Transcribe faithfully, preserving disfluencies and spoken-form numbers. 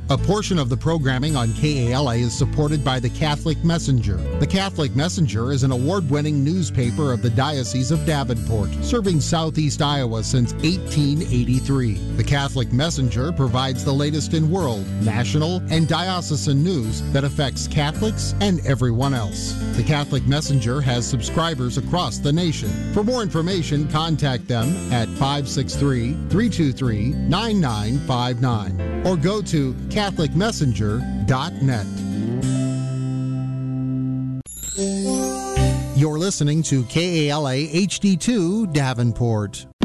A portion of the programming on K A L A is supported by the Catholic Messenger. The Catholic Messenger is an award-winning newspaper of the Diocese of Davenport, serving southeast Iowa since eighteen eighty-three. The Catholic Messenger provides the latest in world, national, and diocesan news that affects Catholics and everyone else. The Catholic Messenger has subscribers across the nation. For more information, contact them at five six three, three two three, nine nine five nine or go to catholic messenger dot net. You're listening to K A L A H D two Davenport.